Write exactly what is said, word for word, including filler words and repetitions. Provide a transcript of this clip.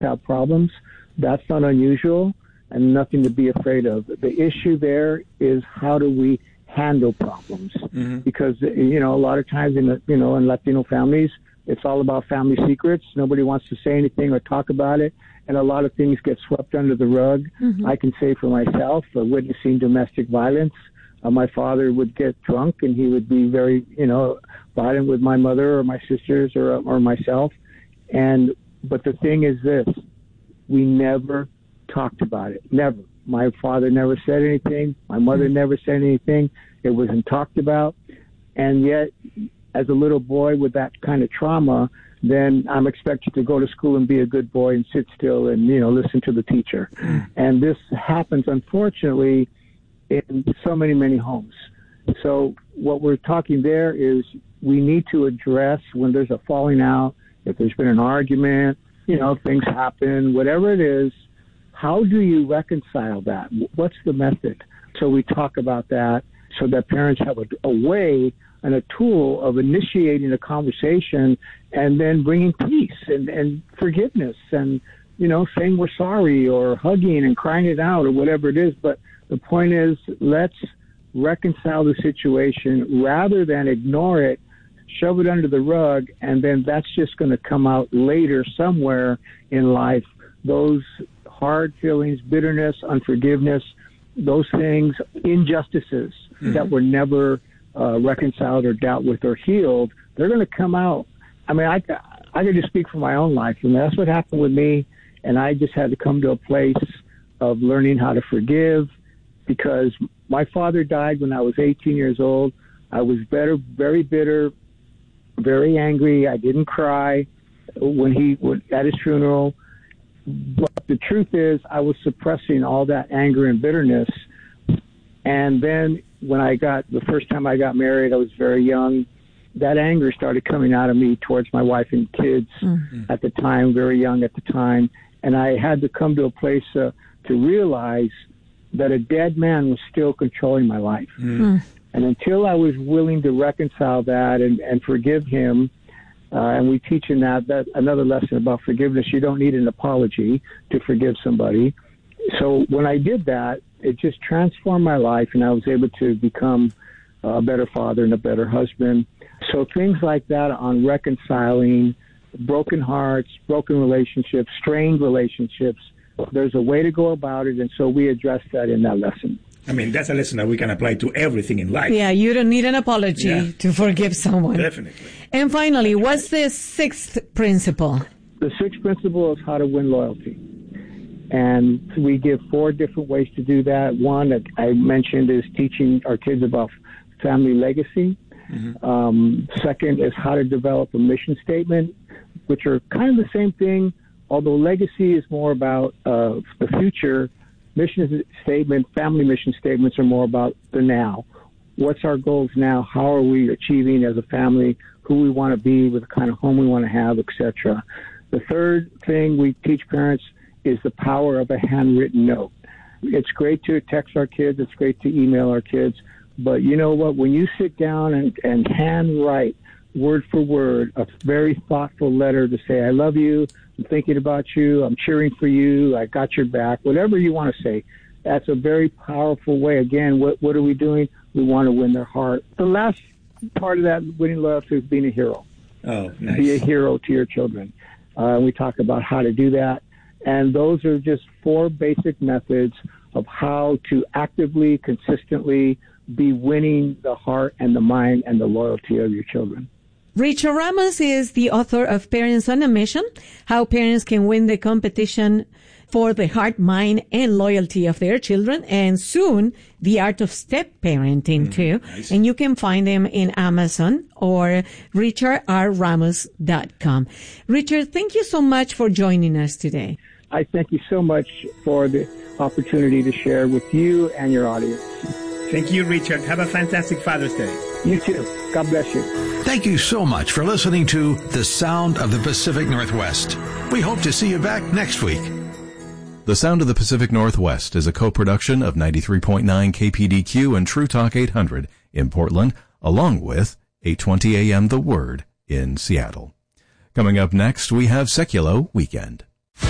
have problems. That's not unusual and nothing to be afraid of. The issue there is how do we handle problems? Mm-hmm. Because, you know, a lot of times in, the, you know, in Latino families, it's all about family secrets. Nobody wants to say anything or talk about it. And a lot of things get swept under the rug. Mm-hmm. I can say for myself, uh, witnessing domestic violence, uh, my father would get drunk and he would be very, you know, violent with my mother or my sisters or, or myself. And, but the thing is this, we never talked about it. Never. My father never said anything. My mother mm-hmm. never said anything. It wasn't talked about. And yet, as a little boy with that kind of trauma, then I'm expected to go to school and be a good boy and sit still and, you know, listen to the teacher. Mm-hmm. And this happens, unfortunately, in so many, many homes. So what we're talking there is we need to address when there's a falling out, if there's been an argument, you know, things happen, whatever it is, how do you reconcile that? What's the method? So we talk about that so that parents have a, a way and a tool of initiating a conversation and then bringing peace and, and forgiveness and, you know, saying we're sorry or hugging and crying it out or whatever it is. But the point is, let's reconcile the situation rather than ignore it, shove it under the rug, and then that's just going to come out later somewhere in life. Those hard feelings, bitterness, unforgiveness, those things, injustices mm-hmm. that were never uh, reconciled or dealt with or healed, they're going to come out. I mean, I, I can just speak for my own life. And that's what happened with me. And I just had to come to a place of learning how to forgive because my father died when I was eighteen years old. I was better, very bitter, very angry. I didn't cry when he was at his funeral. But the truth is, I was suppressing all that anger and bitterness. And then when I got, the first time I got married, I was very young. That anger started coming out of me towards my wife and kids mm-hmm. at the time, very young at the time. And I had to come to a place uh, to realize that a dead man was still controlling my life. Mm-hmm. And until I was willing to reconcile that and, and forgive him, Uh, and we teach in that, that another lesson about forgiveness, you don't need an apology to forgive somebody. So when I did that, it just transformed my life, and I was able to become a better father and a better husband. So things like that on reconciling broken hearts, broken relationships, strained relationships, there's a way to go about it, and so we address that in that lesson. I mean, that's a lesson that we can apply to everything in life. Yeah, you don't need an apology yeah. to forgive someone. Definitely. And finally, what's the sixth principle? The sixth principle is how to win loyalty. And we give four different ways to do that. One that I mentioned is teaching our kids about family legacy. Mm-hmm. Um, second is how to develop a mission statement, which are kind of the same thing, although legacy is more about uh, the future. Mission statement, family mission statements are more about the now. What's our goals now? How are we achieving as a family? Who we want to be, with the kind of home we want to have, et cetera. The third thing we teach parents is the power of a handwritten note. It's great to text our kids. It's great to email our kids. But you know what? When you sit down and, and handwrite word for word a very thoughtful letter to say, I love you, I'm thinking about you, I'm cheering for you, I got your back, whatever you want to say. That's a very powerful way. Again, what, what are we doing? We want to win their heart. The last part of that winning loyalty is being a hero. Oh, nice. Be a hero to your children. Uh, we talk about how to do that. And those are just four basic methods of how to actively, consistently be winning the heart and the mind and the loyalty of your children. Richard Ramos is the author of Parents on a Mission, How Parents Can Win the Competition for the Heart, Mind, and Loyalty of Their Children, and soon, The Art of Step Parenting, mm, too. Nice. And you can find them in Amazon or richard r ramos dot com. Richard, thank you so much for joining us today. I thank you so much for the opportunity to share with you and your audience. Thank you, Richard. Have a fantastic Father's Day. You too. God bless you. Thank you so much for listening to The Sound of the Pacific Northwest. We hope to see you back next week. The Sound of the Pacific Northwest is a co-production of ninety-three point nine K P D Q and True Talk eight hundred in Portland, along with eight twenty A M The Word in Seattle. Coming up next, we have Seculo Weekend.